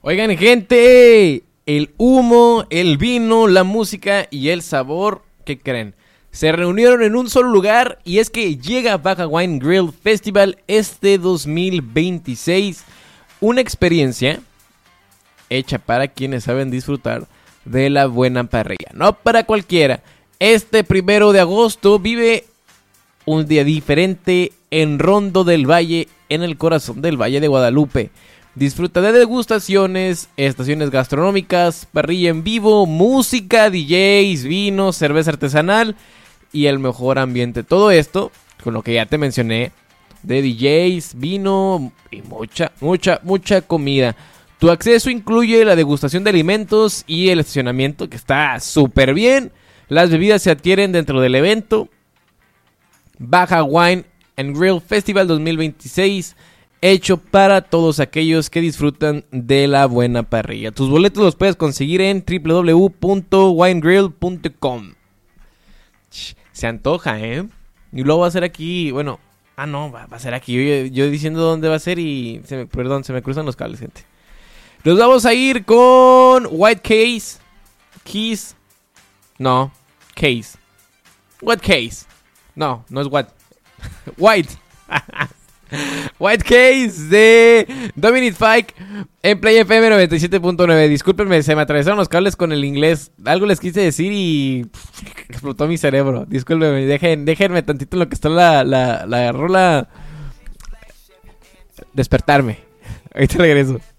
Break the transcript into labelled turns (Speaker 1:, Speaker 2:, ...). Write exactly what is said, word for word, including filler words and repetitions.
Speaker 1: Oigan, gente, el humo, el vino, la música y el sabor, ¿qué creen? Se reunieron en un solo lugar y es que llega Baja Wine Grill Festival este dos mil veintiséis. Una experiencia hecha para quienes saben disfrutar de la buena parrilla, no para cualquiera. Este primero de agosto vive un día diferente en Rondo del Valle, en el corazón del Valle de Guadalupe. Disfruta de degustaciones, estaciones gastronómicas, parrilla en vivo, música, D Js, vino, cerveza artesanal y el mejor ambiente. Todo esto, con lo que ya te mencioné, de D Js, vino y mucha, mucha, mucha comida. Tu acceso incluye la degustación de alimentos y el estacionamiento, que está súper bien. Las bebidas se adquieren dentro del evento. Baja Wine and Grill Festival dos mil veintiséis, hecho para todos aquellos que disfrutan de la buena parrilla. Tus boletos los puedes conseguir en w w w punto wine grill punto com. Se antoja, ¿eh? Y luego va a ser aquí, bueno, ah no, va, va a ser aquí. Yo, yo diciendo dónde va a ser y, se me, perdón, se me cruzan los cables, gente. Nos vamos a ir con White Case, Keys, no, Case, White Case, no, no es What, White. White Case de Dominic Fike en Play F M noventa y siete punto nueve. Discúlpenme, se me atravesaron los cables con el inglés. Algo les quise decir y pff, explotó mi cerebro. Discúlpenme, dejen, déjenme tantito en lo que está la, la, la rola. Despertarme. Ahorita regreso.